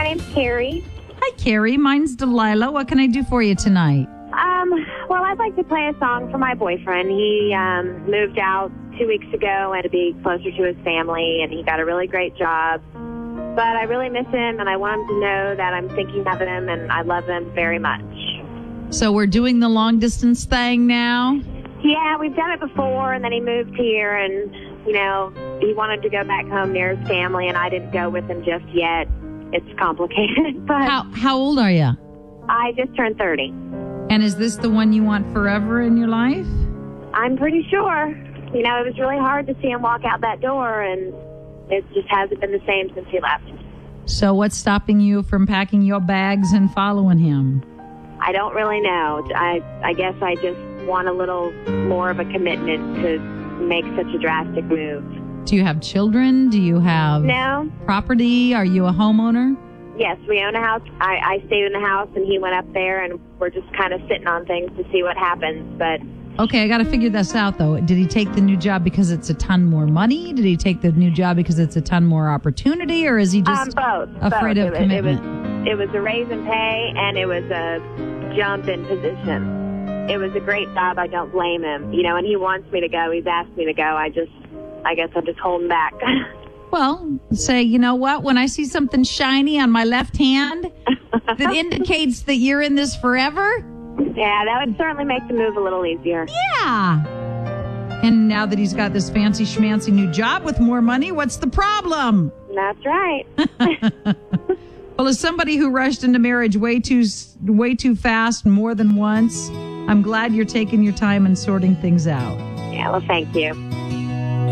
name's Carrie. Hi, Carrie. Mine's Delilah. What can I do for you tonight? Well, I'd like to play a song for my boyfriend. He moved out 2 weeks ago and to be closer to his family, and he got a really great job. But I really miss him, and I want him to know that I'm thinking of him, and I love him very much. So we're doing the long-distance thing now? Yeah, we've done it before, and then he moved here, and, he wanted to go back home near his family, and I didn't go with him just yet. It's complicated, but... How old are you? I just turned 30. And is this the one you want forever in your life? I'm pretty sure. It was really hard to see him walk out that door, and it just hasn't been the same since he left. So what's stopping you from packing your bags and following him? I don't really know. I guess I just want a little more of a commitment to make such a drastic move. Do you have children? Do you have property? Are you a homeowner? Yes, we own a house. I stayed in the house, and he went up there, and we're just kind of sitting on things to see what happens. But okay, I got to figure this out, though. Did he take the new job because it's a ton more money? Did he take the new job because it's a ton more opportunity? Or is he just afraid of commitment? It was a raise in pay, and it was a jump in position. It was a great job. I don't blame him. And he wants me to go. He's asked me to go. I guess I'm just holding back. Well, say, you know what? When I see something shiny on my left hand that indicates that you're in this forever. Yeah, that would certainly make the move a little easier. Yeah. And now that he's got this fancy schmancy new job with more money, what's the problem? That's right. Well, as somebody who rushed into marriage way too fast more than once, I'm glad you're taking your time and sorting things out. Yeah, well, thank you.